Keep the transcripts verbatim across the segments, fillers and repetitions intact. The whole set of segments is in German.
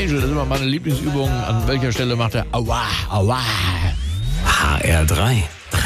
Angel, das ist immer meine Lieblingsübung. An welcher Stelle macht er Aua, Aua? H R drei.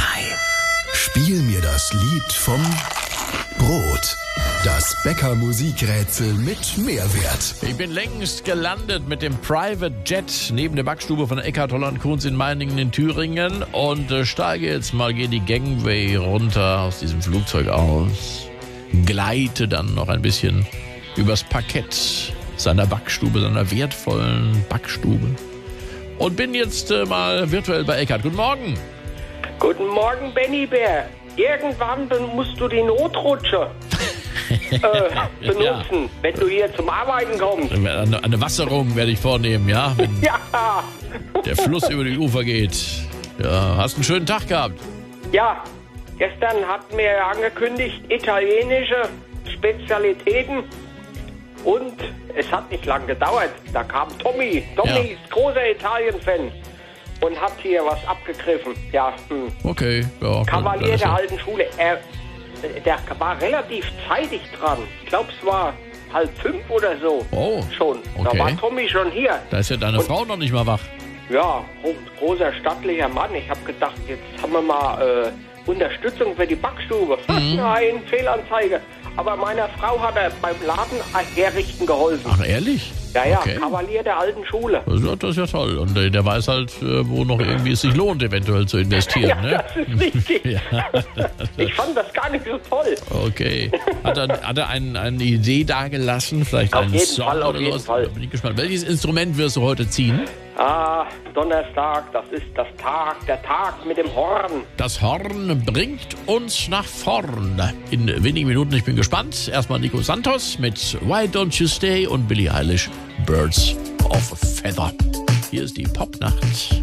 Spiel mir das Lied vom Brot. Das Bäcker-Musikrätsel mit Mehrwert. Ich bin längst gelandet mit dem Private Jet neben der Backstube von Eckhard Holland Kunz in Meiningen in Thüringen und äh, steige jetzt mal, gehe die Gangway runter aus diesem Flugzeug aus, gleite dann noch ein bisschen übers Parkett seiner Backstube, seiner wertvollen Backstube und bin jetzt äh, mal virtuell bei Eckhard. Guten Morgen. Guten Morgen, Benny Bär. Irgendwann musst du die Notrutsche äh, benutzen, Ja. wenn du hier zum Arbeiten kommst. Eine, eine Wasserung werde ich vornehmen, ja, wenn Ja, der Fluss über die Ufer geht. Ja, hast einen schönen Tag gehabt. ja. Gestern hatten wir ja angekündigt, italienische Spezialitäten. Und es hat nicht lange gedauert. Da kam Tommy. Tommy Ja. ist großer Italien-Fan und hat hier was abgegriffen. Ja, hm. Okay, ja. Kavalier dann ist der er- alten Schule. Er, der war relativ zeitig dran. Ich glaube, es war halb fünf oder so. Oh, Schon. Da okay. war Tommy schon hier. Da ist ja deine Und- Frau noch nicht mal wach. Ja, gro- großer stattlicher Mann. Ich habe gedacht, jetzt haben wir mal äh, Unterstützung für die Backstube. Nein, Fehlanzeige. Aber meiner Frau hat er beim Laden herrichten geholfen. Ach, ehrlich? Ja, ja, Okay. Kavalier der alten Schule. Das ist, das ist ja toll. Und äh, der weiß halt, äh, wo noch irgendwie es sich lohnt, eventuell zu investieren. Ja, Ne? das ist richtig. Ja. Ich fand das gar nicht so toll. Okay. Hat er, hat er ein, eine Idee dagelassen? Vielleicht Auf einen jeden Song Fall, auf oder jeden was? Fall. Da bin ich gespannt. Welches Instrument wirst du heute ziehen? Ah, Donnerstag, das ist das Tag, der Tag mit dem Horn. Das Horn bringt uns nach vorn. In wenigen Minuten, ich bin gespannt. Erstmal Nico Santos mit Why Don't You Stay und Billie Eilish Birds of a Feather. Hier ist die Popnacht.